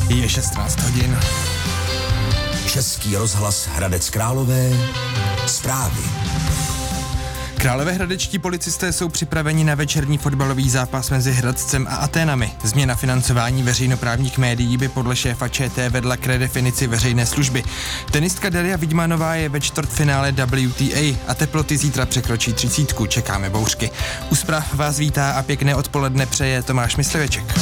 Je 16 hodin. Český rozhlas Hradec Králové. Zprávy. Královéhradečtí policisté jsou připraveni na večerní fotbalový zápas mezi Hradcem a Aténami. Změna financování veřejnoprávních médií by podle šéfa ČT vedla k redefinici veřejné služby. Tenistka Daria Vidmanová je ve čtvrtfinále WTA a teploty zítra překročí 30. Čekáme bouřky. U zpráv vás vítá a pěkné odpoledne přeje Tomáš Mysliveček.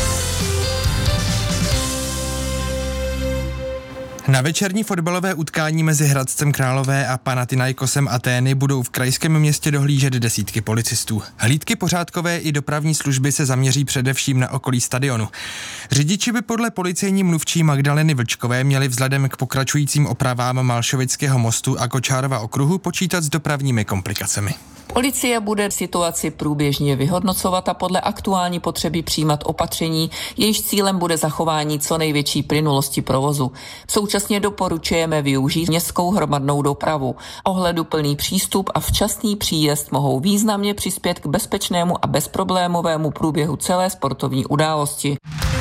Na večerní fotbalové utkání mezi Hradcem Králové a Panathinaikosem Atény budou v krajském městě dohlížet desítky policistů. Hlídky pořádkové i dopravní služby se zaměří především na okolí stadionu. Řidiči by podle policejní mluvčí Magdaleny Vlčkové měli vzhledem k pokračujícím opravám Malšovického mostu a Kočárova okruhu počítat s dopravními komplikacemi. Policie bude situaci průběžně vyhodnocovat a podle aktuální potřeby přijímat opatření, jejichž cílem bude zachování co největší plynulosti provozu. Současně doporučujeme využít městskou hromadnou dopravu. Ohleduplný přístup a včasný příjezd mohou významně přispět k bezpečnému a bezproblémovému průběhu celé sportovní události.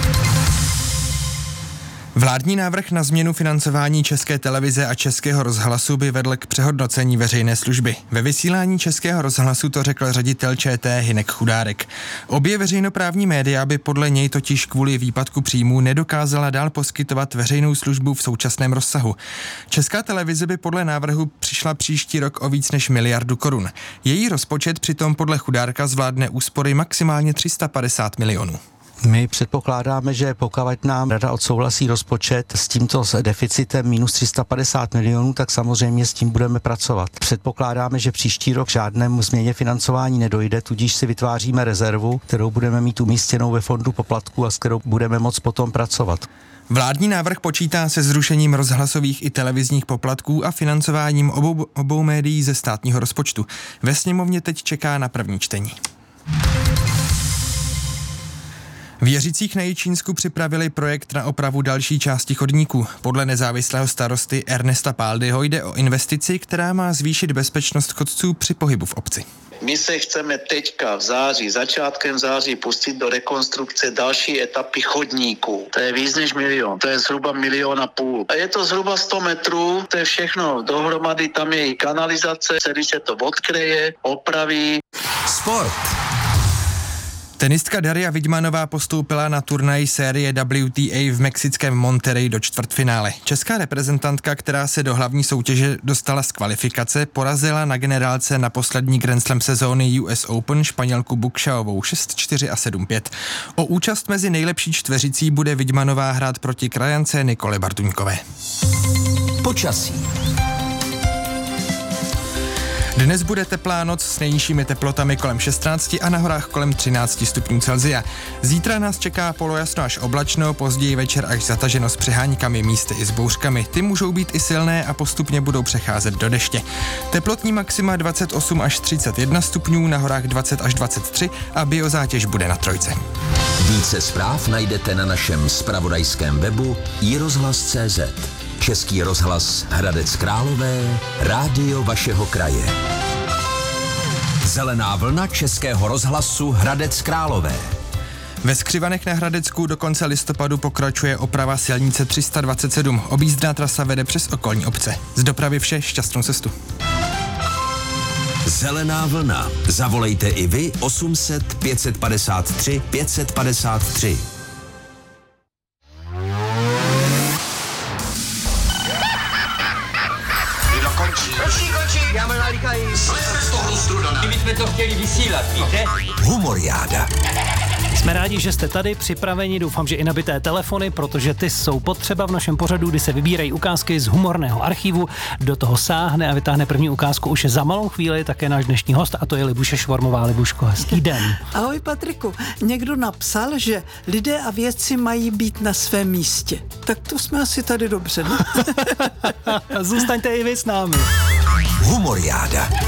Vládní návrh na změnu financování České televize a Českého rozhlasu by vedl k přehodnocení veřejné služby. Ve vysílání Českého rozhlasu to řekl ředitel ČT Hynek Chudárek. Obě veřejnoprávní média by podle něj totiž kvůli výpadku příjmů nedokázala dál poskytovat veřejnou službu v současném rozsahu. Česká televize by podle návrhu přišla příští rok o víc než 1 miliardu korun. Její rozpočet přitom podle Chudárka zvládne úspory maximálně 350 milionů. My předpokládáme, že pokud nám rada odsouhlasí rozpočet s tímto deficitem minus 350 milionů, tak samozřejmě s tím budeme pracovat. Předpokládáme, že příští rok žádnému změně financování nedojde, tudíž si vytváříme rezervu, kterou budeme mít umístěnou ve fondu poplatků a s kterou budeme moct potom pracovat. Vládní návrh počítá se zrušením rozhlasových i televizních poplatků a financováním obou médií ze státního rozpočtu. Ve sněmovně teď čeká na první čtení. Věřících na Jičínsku připravili projekt na opravu další části chodníků. Podle nezávislého starosty Ernesta Páldyho jde o investici, která má zvýšit bezpečnost chodců při pohybu v obci. My se chceme teďka v září, začátkem září pustit do rekonstrukce další etapy chodníků. To je víc než 1 milion, to je zhruba 1,5 milionu. A je to zhruba 100 metrů, to je všechno dohromady, tam je i kanalizace, celý se to odkryje, opraví. Sport. Tenistka Daria Vidmanová postoupila na turnaj série WTA v mexickém Monterrey do čtvrtfinále. Česká reprezentantka, která se do hlavní soutěže dostala z kvalifikace, porazila na generálce na poslední Grand Slam sezóny US Open Španělku Buxaovou 6-4 a 7-5. O účast mezi nejlepší čtveřicí bude Vidmanová hrát proti krajance Nikole Bartuňkové. Počasí. Dnes bude teplá noc s nejnižšími teplotami kolem 16 a na horách kolem 13 stupňů Celsia. Zítra nás čeká polojasno až oblačno, později večer až zataženo s přeháňkami, místy i s bouřkami. Ty můžou být i silné a postupně budou přecházet do deště. Teplotní maxima 28 až 31 stupňů, na horách 20 až 23 a biozátěž bude na 3. Více zpráv najdete na našem zpravodajském webu iRozhlas.cz. Český rozhlas Hradec Králové, rádio vašeho kraje. Zelená vlna Českého rozhlasu Hradec Králové. Ve Skřivanech na Hradecku do konce listopadu pokračuje oprava silnice 327. Objízdná trasa vede přes okolní obce. Z dopravy vše, šťastnou cestu. Zelená vlna. Zavolejte i vy 800 553 553. Končí, já mám nalíkají. Slezte z toho struda. My jsme to chtěli vysílat, víte? Humoriáda. Jsme rádi, že jste tady připraveni, doufám, že i nabité telefony, protože ty jsou potřeba v našem pořadu, kdy se vybírají ukázky z humorného archivu. Do toho sáhne a vytáhne první ukázku už za malou chvíli také náš dnešní host, a to je Libuše Švormová. Libuško, hezký den. Ahoj Patriku, někdo napsal, že lidé a věci mají být na svém místě. Tak to jsme asi tady dobře, ne? Zůstaňte i vy s námi. Humoriáda.